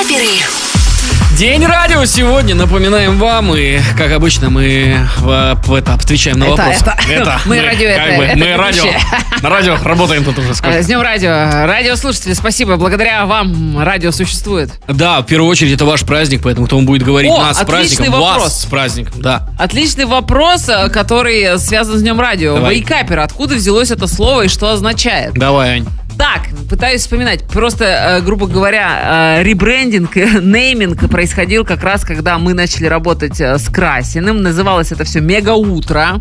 Вейкаперы. День радио сегодня, напоминаем вам, и, как обычно, мы отвечаем на вопросы. Мы радио. На радио работаем тут уже сколько. С днем радио. Радиослушатели, спасибо. Благодаря вам радио существует. Да, в первую очередь, это ваш праздник, поэтому кто будет говорить нас с праздником, вас с праздником. Да. Отличный вопрос, который связан с днем радио. Вейкапер. Откуда взялось это слово и что означает? Давай, Ань. Так, пытаюсь вспоминать. Просто, грубо говоря, ребрендинг, нейминг происходил как раз, когда мы начали работать с Красиным. Называлось это все «Мегаутро».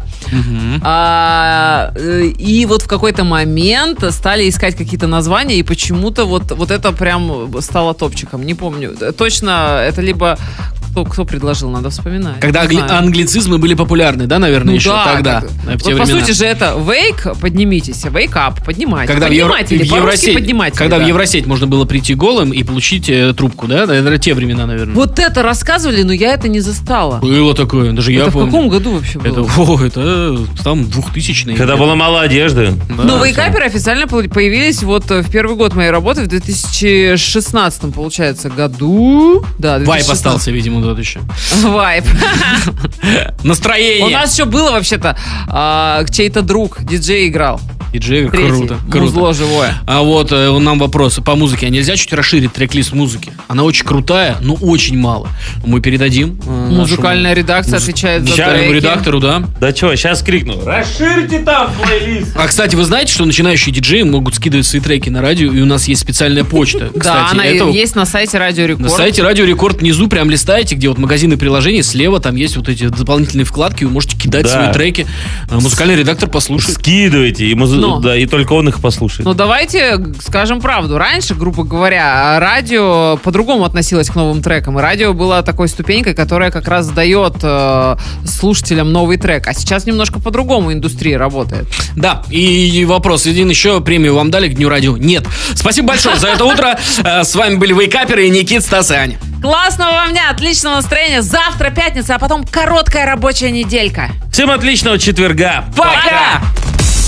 И вот в какой-то момент стали искать какие-то названия, и почему-то вот это прям стало топчиком. Не помню. Точно, это либо... Кто предложил, надо вспоминать. Когда англицизмы были популярны, да, наверное, еще тогда. Вот по сути же это wake, поднимитесь, wake up, поднимайте. Когда в Евросеть можно было прийти голым и получить трубку, да? Это те времена, наверное. Вот это рассказывали, но я это не застала. Было такое, даже я помню. Это в каком году вообще было? Это там 2000-е. Когда было мало одежды. Но вейкаперы официально появились вот в первый год моей работы, в 2016, получается, году. Да, Вайп остался, видимо, тут еще. Вайп. Настроение. У нас еще было вообще-то чей-то друг, диджей играл. Диджей, круто. Музло живое. А вот нам вопрос по музыке. А нельзя чуть расширить трек-лист музыки? Она очень крутая, но очень мало. Мы передадим. Музыкальная редакция отвечает за треки. Редактору, да? Да что, сейчас крикну. Расширьте там плейлист. А, кстати, вы знаете, что начинающие диджеи могут скидывать свои треки на радио, и у нас есть специальная почта. Да, она есть на сайте Радио Рекорд. На сайте Радио Рекорд внизу прям листаете, где вот магазины приложений, слева там есть вот эти дополнительные вкладки, вы можете кидать свои треки. Музыкальный редактор послушает. Скидывайте, и только он их послушает. Ну, давайте скажем правду. Раньше, грубо говоря, радио по-другому относилось к новым трекам. И радио было такой ступенькой, которая как раз дает слушателям новый трек. А сейчас немножко по-другому индустрия работает. Да, и вопрос. Один еще премию вам дали к Дню радио? Нет. Спасибо большое за это утро. С вами были вейкаперы, Никит, Стас и Аня. Классного вам дня, отличного настроения. Завтра пятница, а потом короткая рабочая неделька. Всем отличного четверга. Пока!